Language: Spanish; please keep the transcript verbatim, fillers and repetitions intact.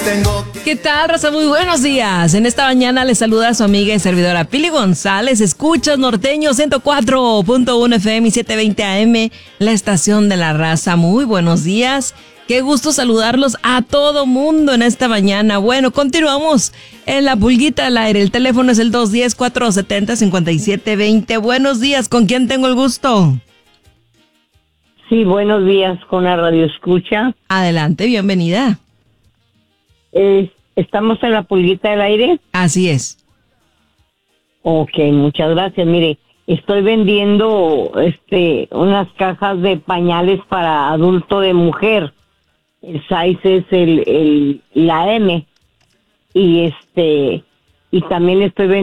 ¿Qué tal, raza? Muy buenos días. En esta mañana les saluda a su amiga y servidora Pili González. Escuchas Norteño ciento cuatro punto uno F M y setecientos veinte A M, la estación de la raza. Muy buenos días. Qué gusto saludarlos a todo mundo en esta mañana. Bueno, continuamos en la pulguita al aire. El teléfono es el dos uno cero, cuatro siete cero, cinco siete dos cero. Buenos días. ¿Con quién tengo el gusto? Sí, buenos días, con la radio escucha. Adelante, bienvenida. Eh, ¿Estamos en la pulguita del aire? Así es. Ok, muchas gracias. Mire, estoy vendiendo este unas cajas de pañales para adulto de mujer. El size es el, el la M. Y este y también estoy vendiendo